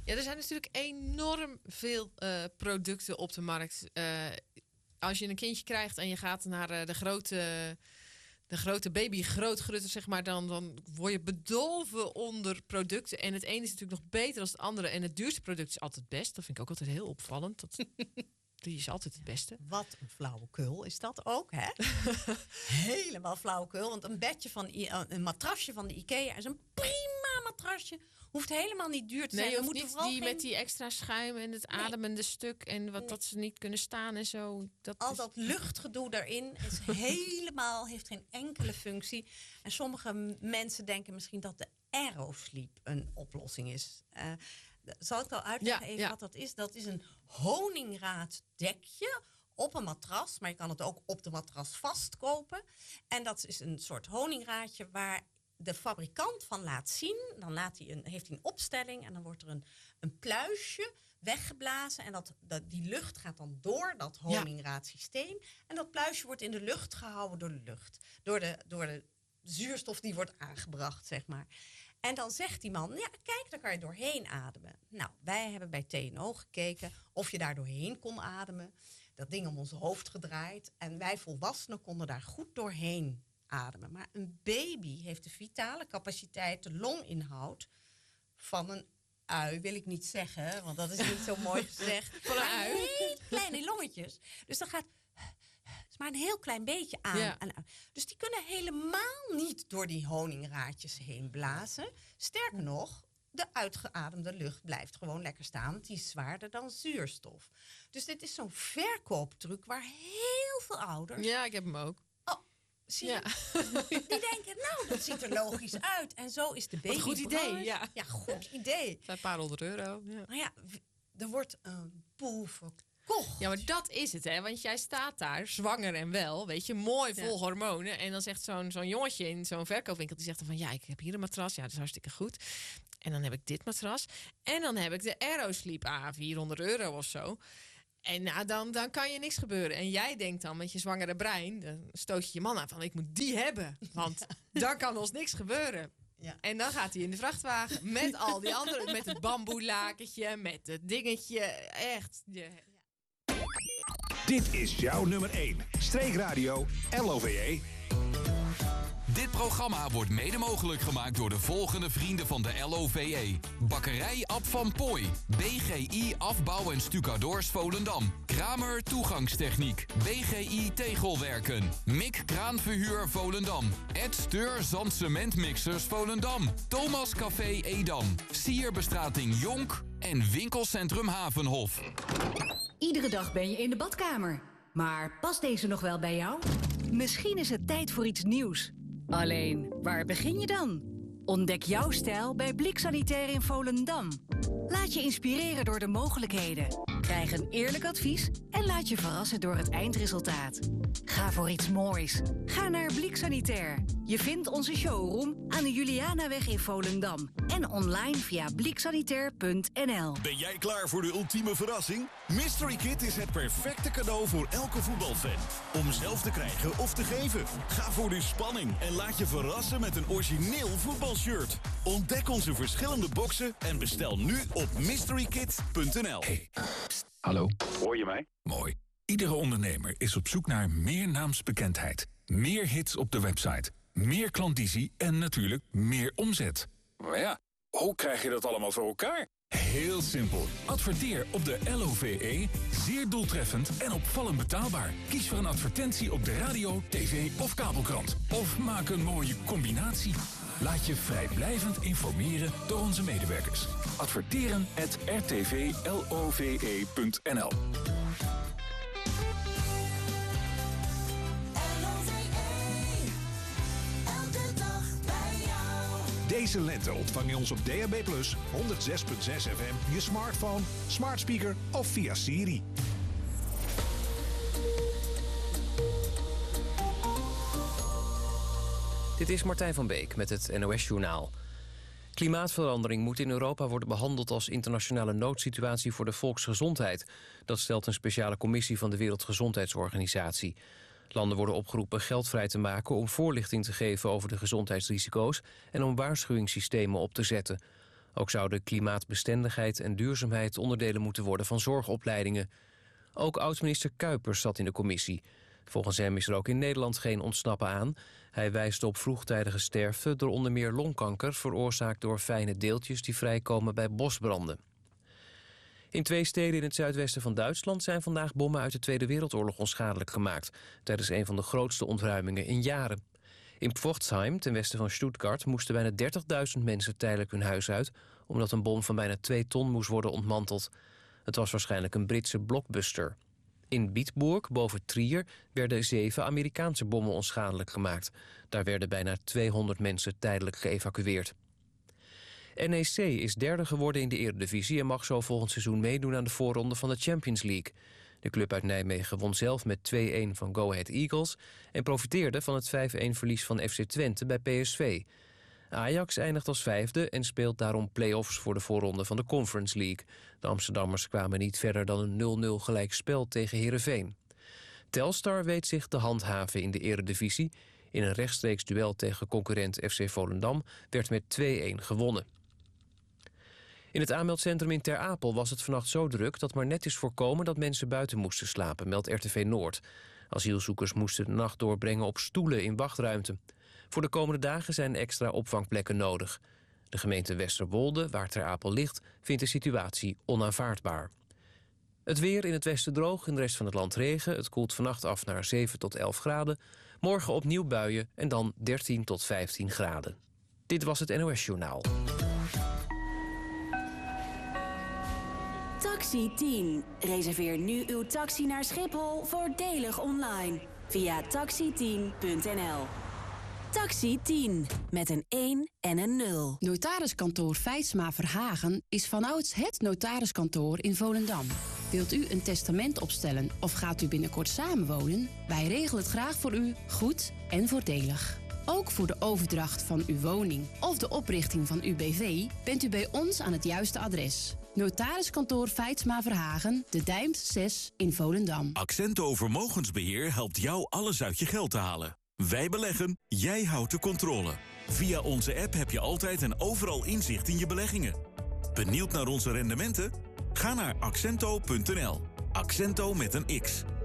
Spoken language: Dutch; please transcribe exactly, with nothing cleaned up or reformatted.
Ja, er zijn natuurlijk enorm veel uh, producten op de markt. Uh, als je een kindje krijgt en je gaat naar uh, de grote... De grote baby, grootgrutter, zeg maar, dan, dan word je bedolven onder producten. En het ene is natuurlijk nog beter dan het andere. En het duurste product is altijd het best. Dat vind ik ook altijd heel opvallend. Dat, die is altijd het beste. Wat een flauwekul is dat ook, hè? Helemaal flauwekul. Want een bedje van een matrasje van de IKEA is een prima matrasje. Hoeft helemaal niet duur te zijn. Nee, we moeten niet die geen... met die extra schuim en het ademende nee. stuk en wat nee. dat ze niet kunnen staan en zo. Dat Al is... dat luchtgedoe daarin is helemaal, heeft geen enkele functie. En sommige mensen denken misschien dat de Aerosleep een oplossing is. Uh, zal ik al uitleggen ja, even ja. wat dat is? Dat is een honingraaddekje op een matras, maar je kan het ook op de matras vastkopen. En dat is een soort honingraadje waar de fabrikant van laat zien. Dan laat hij een, heeft hij een opstelling en dan wordt er een, een pluisje weggeblazen. En dat, dat, die lucht gaat dan door dat honingraadsysteem. En dat pluisje wordt in de lucht gehouden door de lucht. Door de, door de zuurstof die wordt aangebracht, zeg maar. En dan zegt die man, ja, kijk, daar kan je doorheen ademen. Nou, wij hebben bij T en O gekeken of je daar doorheen kon ademen. Dat ding om ons hoofd gedraaid. En wij volwassenen konden daar goed doorheen ademen. Maar een baby heeft de vitale capaciteit, de longinhoud van een ui, wil ik niet zeggen, want dat is niet zo mooi gezegd. Van een ui? Heel kleine longetjes. Dus dan gaat het is maar een heel klein beetje aan, ja. aan. Dus die kunnen helemaal niet door die honingraadjes heen blazen. Sterker nog, de uitgeademde lucht blijft gewoon lekker staan. Want die is zwaarder dan zuurstof. Dus dit is zo'n verkooptruc waar heel veel ouders... Ja, ik heb hem ook. Oh, zie je? Ja. Die denken, nou, dat ziet er logisch uit. En zo is de baby. Wat goed idee, ja. Ja, goed idee. Het zijn een paar honderd euro. Ja. Maar ja, er wordt een boel verkocht. Ja, maar dat is het, hè? Want jij staat daar, zwanger en wel, weet je, mooi vol ja. hormonen. En dan zegt zo'n, zo'n jongetje in zo'n verkoopwinkel, die zegt dan van, ja, ik heb hier een matras. Ja, dat is hartstikke goed. En dan heb ik dit matras. En dan heb ik de Aerosleep A, vierhonderd euro of zo. En nou, dan, dan kan je niks gebeuren. En jij denkt dan met je zwangere brein, dan stoot je je man aan van, ik moet die hebben. Want dan kan ons niks gebeuren. Ja. En dan gaat hij in de vrachtwagen met al die andere, met het bamboelakentje, met het dingetje. Echt, ja. Dit is jouw nummer één. Streekradio L O V E. Dit programma wordt mede mogelijk gemaakt door de volgende vrienden van de L O V E. Bakkerij Ab van Pooi. B G I Afbouw en Stucadoors Volendam. Kramer Toegangstechniek. B G I Tegelwerken. Mik Kraanverhuur Volendam. Ed Steur Zandcementmixers Volendam. Thomas Café Edam. Sierbestrating Jonk. En Winkelcentrum Havenhof. Iedere dag ben je in de badkamer. Maar past deze nog wel bij jou? Misschien is het tijd voor iets nieuws. Alleen, waar begin je dan? Ontdek jouw stijl bij Blik Sanitair in Volendam. Laat je inspireren door de mogelijkheden. Krijg een eerlijk advies en laat je verrassen door het eindresultaat. Ga voor iets moois. Ga naar Blik Sanitair. Je vindt onze showroom aan de Julianaweg in Volendam. En online via bliksanitair punt n l. Ben jij klaar voor de ultieme verrassing? Mystery Kit is het perfecte cadeau voor elke voetbalfan. Om zelf te krijgen of te geven. Ga voor de spanning en laat je verrassen met een origineel voetbalshirt. Ontdek onze verschillende boxen en bestel nu op mystery kit punt n l. Hey, pst, hallo. Hoor je mij? Mooi. Iedere ondernemer is op zoek naar meer naamsbekendheid. Meer hits op de website. Meer klandizie en natuurlijk meer omzet. Maar ja, hoe krijg je dat allemaal voor elkaar? Heel simpel. Adverteer op de L O V E. Zeer doeltreffend en opvallend betaalbaar. Kies voor een advertentie op de radio, tv of kabelkrant. Of maak een mooie combinatie. Laat je vrijblijvend informeren door onze medewerkers. Adverteren at r t v l o v e punt n l. Deze lente ontvang je ons op D A B plus, honderd zes komma zes F M, je smartphone, smart speaker of via Siri. Dit is Martijn van Beek met het N O S-journaal. Klimaatverandering moet in Europa worden behandeld als internationale noodsituatie voor de volksgezondheid. Dat stelt een speciale commissie van de Wereldgezondheidsorganisatie. Landen worden opgeroepen geld vrij te maken om voorlichting te geven over de gezondheidsrisico's en om waarschuwingssystemen op te zetten. Ook zouden klimaatbestendigheid en duurzaamheid onderdelen moeten worden van zorgopleidingen. Ook oud-minister Kuipers zat in de commissie. Volgens hem is er ook in Nederland geen ontsnappen aan. Hij wijst op vroegtijdige sterfte door onder meer longkanker, veroorzaakt door fijne deeltjes die vrijkomen bij bosbranden. In twee steden in het zuidwesten van Duitsland zijn vandaag bommen uit de Tweede Wereldoorlog onschadelijk gemaakt, tijdens een van de grootste ontruimingen in jaren. In Pforzheim, ten westen van Stuttgart, moesten bijna dertigduizend mensen tijdelijk hun huis uit, omdat een bom van bijna twee ton moest worden ontmanteld. Het was waarschijnlijk een Britse blockbuster. In Bietburg, boven Trier, werden zeven Amerikaanse bommen onschadelijk gemaakt. Daar werden bijna tweehonderd mensen tijdelijk geëvacueerd. N E C is derde geworden in de Eredivisie en mag zo volgend seizoen meedoen aan de voorronde van de Champions League. De club uit Nijmegen won zelf met twee-een van Go Ahead Eagles en profiteerde van het vijf-een verlies van F C Twente bij P S V. Ajax eindigt als vijfde en speelt daarom play-offs voor de voorronde van de Conference League. De Amsterdammers kwamen niet verder dan een nul-nul gelijkspel tegen Heerenveen. Telstar weet zich te handhaven in de Eredivisie. In een rechtstreeks duel tegen concurrent F C Volendam werd met twee-een gewonnen. In het aanmeldcentrum in Ter Apel was het vannacht zo druk dat maar net is voorkomen dat mensen buiten moesten slapen, meldt R T V Noord. Asielzoekers moesten de nacht doorbrengen op stoelen in wachtruimte. Voor de komende dagen zijn extra opvangplekken nodig. De gemeente Westerwolde, waar Ter Apel ligt, vindt de situatie onaanvaardbaar. Het weer in het westen droog, in de rest van het land regen. Het koelt vannacht af naar zeven tot elf graden. Morgen opnieuw buien en dan dertien tot vijftien graden. Dit was het N O S Journaal. Taxi tien. Reserveer nu uw taxi naar Schiphol voordelig online via taxi tien punt n l. Taxi tien, met een één en een nul. Notariskantoor Feitsma Verhagen is vanouds het notariskantoor in Volendam. Wilt u een testament opstellen of gaat u binnenkort samenwonen? Wij regelen het graag voor u, goed en voordelig. Ook voor de overdracht van uw woning of de oprichting van uw B V bent u bij ons aan het juiste adres. Notariskantoor Feitsma Verhagen, de Dijmt zes in Volendam. Accento Vermogensbeheer helpt jou alles uit je geld te halen. Wij beleggen, jij houdt de controle. Via onze app heb je altijd en overal inzicht in je beleggingen. Benieuwd naar onze rendementen? Ga naar accento punt n l. Accento met een X.